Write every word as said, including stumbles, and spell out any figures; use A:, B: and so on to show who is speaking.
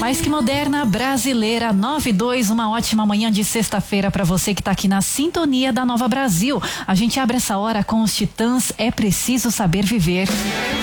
A: Mais que moderna, brasileira, nove e dois, uma ótima manhã de sexta-feira para você que tá aqui na sintonia da Nova Brasil. A gente abre essa hora com os Titãs, É Preciso Saber Viver.